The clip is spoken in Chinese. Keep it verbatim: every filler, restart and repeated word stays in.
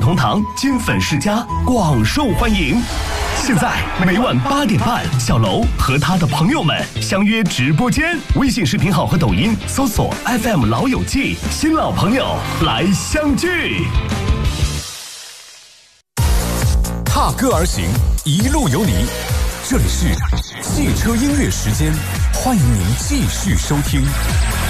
同堂，金粉世家，广受欢迎。现在每晚八点半，小楼和他的朋友们相约直播间，微信视频号和抖音搜索 F M 老友记，新老朋友来相聚。 踏歌而行，一路有你。这里是汽车音乐时间，欢迎您继续收听。